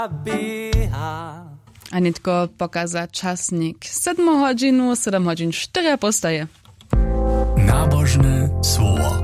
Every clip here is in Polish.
A nitko pokaza czasnik 7:04 postaje. Nabożne słowo.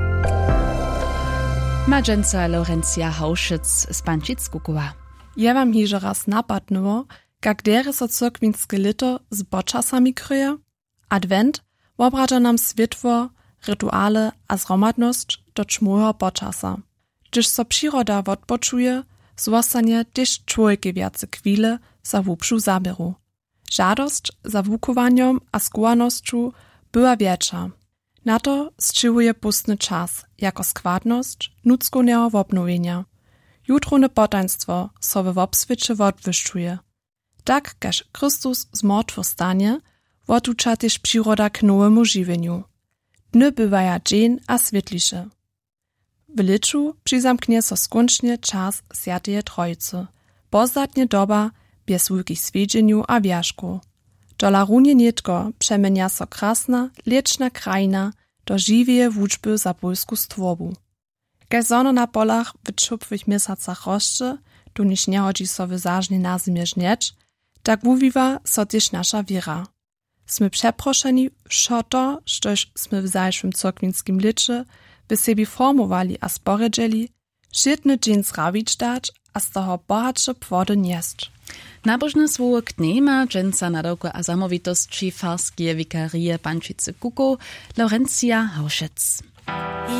Madżenca Laurencja Hauszyc z Pancickukowa. Ja wam hižo raz napadnęło, jak dere so cyrkwinskie lito z boczasami kryje. Advent wobradza nam światło, rytuale a zromadność do czmułego boczasa. Gdyż so przyroda odpoczuje, zostanie też człowiekie więcej chwile za łupszu zaberu. Żadost za wukowaniem a skłonnością była większa. Na to sczyłuje pustny czas, jako składność nudzkonego obnowienia. Jutrone potaństwo so we obswiecie odwyższuje. Tak, każ Chrystus z mrtwych stanie, wotucza też przyroda k nowemu żywieniu. Dny bywaja dzień a świetlisze. W liczu przyzamknie so skończnie czas Świętej Trójcy. Pozdatnie doba bez wielkich swiedzeniu a wierzchu. Dola runie nietko przemienia so krasna, leczna krajina do żywej wuczby za polsku stwobu. Kaj zono na polach w ciepłych miesacach roszczy, tu niż nie chodzi so wyzażnie na zimie żnieć, tak wuwiwa so też nasza wiera. Smy przeproszeni wszo to, štož smy w zajszym cyrkwinskim liczy by sebi formowali a sporedzeli, šitny dzień zrawić dać, a z toho bohatsze płody nieść. Nabożne słowo knema, dżęca nadawka a zamowitości farskie wikarie Pancickukow, Laurencja Hauszyc.